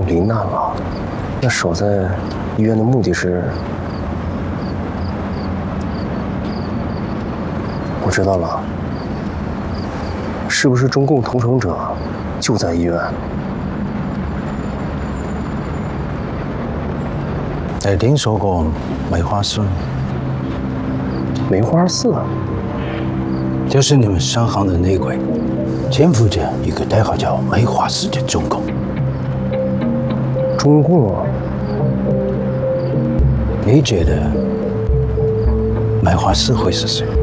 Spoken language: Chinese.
罹难了，那守在医院的目的是？我知道了，是不是中共屠城者就在医院？ 你听说过梅花寺？ 梅花寺， 就是你们商行的内鬼，潜伏着一个代号叫梅花寺的中共。 中共啊？ 你觉得梅花寺会是谁？